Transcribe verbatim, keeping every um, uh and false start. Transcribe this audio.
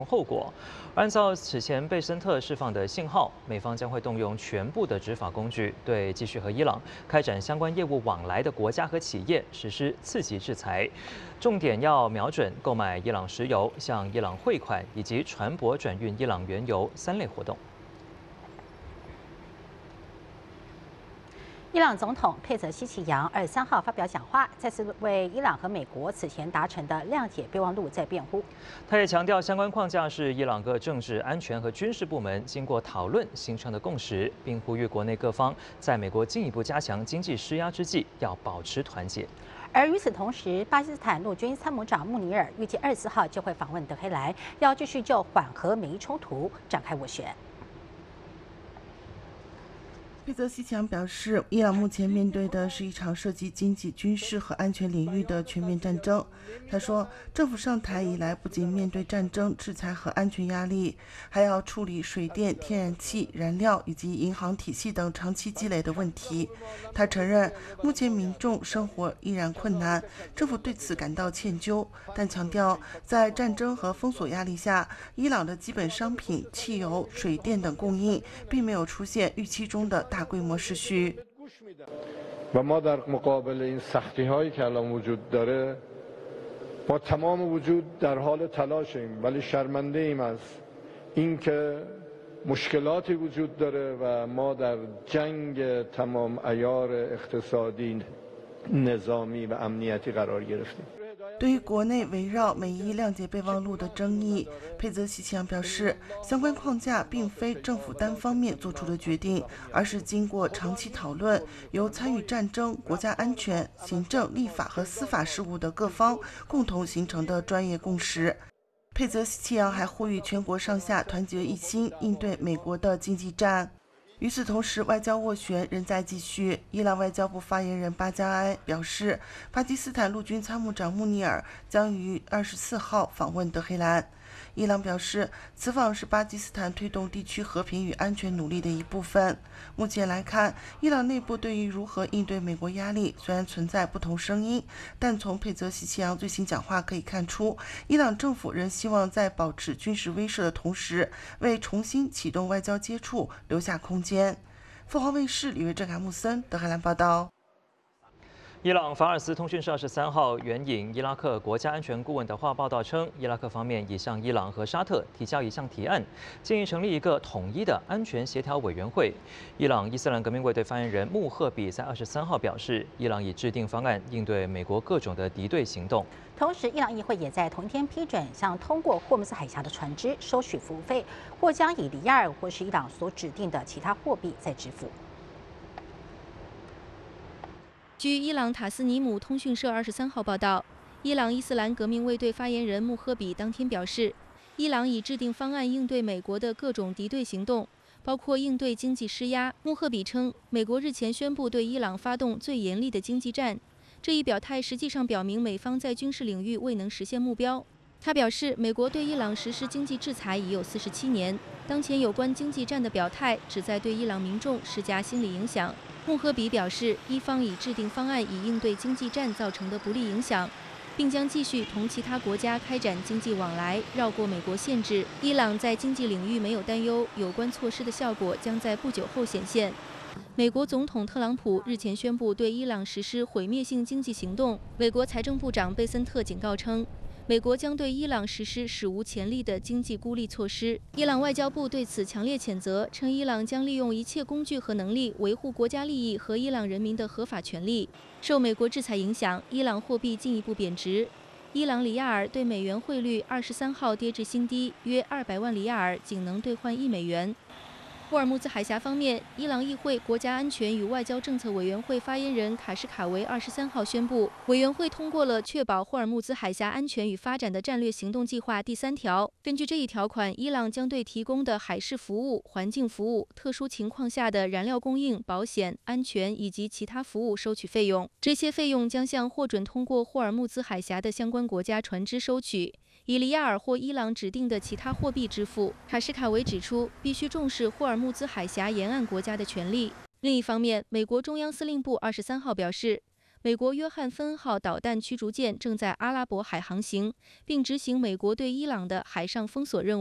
后果。按照此前贝森特释放的信号，美方将会动用全部的执法工具，对继续和伊朗开展相关业务往来的国家和企业实施刺激制裁，重点要瞄准购买伊朗石油、向伊朗汇款以及船舶转运伊朗原油三类活动。 伊朗总统佩泽西奇扬二十三号发表讲话，再次为伊朗和美国此前达成的谅解备忘录在辩护。 他也强调，相关框架是伊朗各政治、安全和军事部门经过讨论形成的共识，并呼吁国内各方在美国进一步加强经济施压之际，要保持团结。 而与此同时，巴基斯坦陆军参谋长穆尼尔预计二十四号就会访问德黑兰，要继续就缓和美伊冲突展开斡旋。 佩泽西奇扬表示，伊朗目前面对的是一场涉及经济、军事和安全领域的全面战争。他说，政府上台以来，不仅面对战争、制裁和安全压力，还要处理水电、天然气、燃料以及银行体系等长期积累的问题。他承认，目前民众生活依然困难，政府对此感到歉疚，但强调，在战争和封锁压力下，伊朗的基本商品、汽油、水电等供应并没有出现预期中的 大规模失序。 و ما در مقابل این سختی هایی که الان وجود داره با تمام وجود در حال تلاشیم ولی شرمنده ایم از اینکه مشکلاتی وجود داره و ما در جنگ تمام عیار اقتصادی نظامی و امنیتی قرار گرفتیم. 对于国内围绕美伊谅解备忘录的争议，佩泽西奇扬表示，相关框架并非政府单方面做出的决定，而是经过长期讨论，由参与战争、国家安全、行政、立法和司法事务的各方共同形成的专业共识。佩泽西奇扬还呼吁全国上下团结一心，应对美国的经济战。 与此同时，外交斡旋仍在继续。伊朗外交部发言人巴加埃表示，巴基斯坦陆军参谋长穆尼尔将于二十四号访问德黑兰。伊朗表示，此访是巴基斯坦推动地区和平与安全努力的一部分。目前来看，伊朗内部对于如何应对美国压力虽然存在不同声音，但从佩泽西奇扬最新讲话可以看出，伊朗政府仍希望在保持军事威慑的同时，为重新启动外交接触留下空间。凤凰卫视李维正、卡穆森德黑兰报道。 伊朗法尔斯通讯社二十三号援引伊拉克国家安全顾问的话报道称，伊拉克方面已向伊朗和沙特提交一项提案，建议成立一个统一的安全协调委员会。伊朗伊斯兰革命卫队发言人穆赫比在二十三号表示，伊朗已制定方案应对美国各种的敌对行动。 同时，伊朗议会也在同一天批准向通过霍姆斯海峡的船只收取服务费，或将以里亚尔或是伊朗所指定的其他货币再支付。 据伊朗塔斯尼姆通讯社二十三号报道，伊朗伊斯兰革命卫队发言人穆赫比当天表示，伊朗已制定方案应对美国的各种敌对行动，包括应对经济施压。穆赫比称，美国日前宣布对伊朗发动最严厉的经济战，这一表态实际上表明美方在军事领域未能实现目标。他表示，美国对伊朗实施经济制裁已有四十七年，当前有关经济战的表态旨在对伊朗民众施加心理影响。 穆赫比表示，伊方已制定方案以应对经济战造成的不利影响，并将继续同其他国家开展经济往来，绕过美国限制。伊朗在经济领域没有担忧，有关措施的效果将在不久后显现。美国总统特朗普日前宣布对伊朗实施毁灭性经济行动，美国财政部长贝森特警告称， 美国将对伊朗实施史无前例的经济孤立措施。伊朗外交部对此强烈谴责，称伊朗将利用一切工具和能力维护国家利益和伊朗人民的合法权利。受美国制裁影响，伊朗货币进一步贬值，伊朗里亚尔对美元汇率二十三号跌至新低，约二百万里亚尔仅能兑换一美元。 霍尔木兹海峡方面，伊朗议会国家安全与外交政策委员会发言人卡什卡维二十三号宣布，委员会通过了确保霍尔木兹海峡安全与发展的战略行动计划第三条。根据这一条款，伊朗将对提供的海事服务、环境服务、特殊情况下的燃料供应、保险、安全以及其他服务收取费用。这些费用将向获准通过霍尔木兹海峡的相关国家船只收取， 以里亚尔或伊朗指定的其他货币支付。卡什卡维指出，必须重视霍尔木兹海峡沿岸国家的权利。另一方面，美国中央司令部二十三号表示， 美国约翰芬号导弹驱逐舰正在阿拉伯海航行，并执行美国对伊朗的海上封锁任务。